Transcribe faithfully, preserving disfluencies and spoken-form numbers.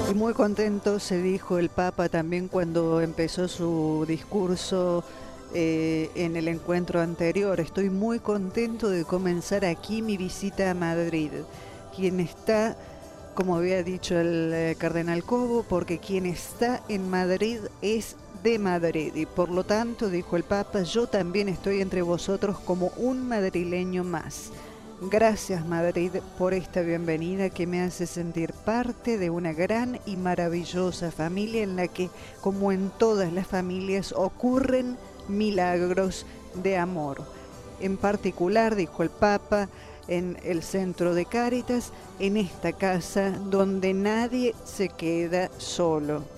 Y muy contento se dijo el Papa también cuando empezó su discurso eh, en el encuentro anterior. Estoy muy contento de comenzar aquí mi visita a Madrid. Quien está, como había dicho el eh, cardenal Cobo, porque quien está en Madrid es de Madrid. Y por lo tanto, dijo el Papa, yo también estoy entre vosotros como un madrileño más. Gracias Madrid por esta bienvenida que me hace sentir parte de una gran y maravillosa familia en la que, como en todas las familias, ocurren milagros de amor. En particular, dijo el Papa, en el centro de Cáritas, en esta casa donde nadie se queda solo.